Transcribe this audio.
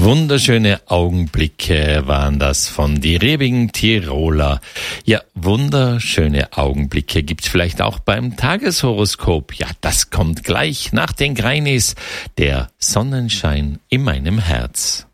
Wunderschöne Augenblicke waren das von die rebigen Tiroler. Ja, wunderschöne Augenblicke gibt's vielleicht auch beim Tageshoroskop. Ja, das kommt gleich nach den Greinis, der Sonnenschein in meinem Herz.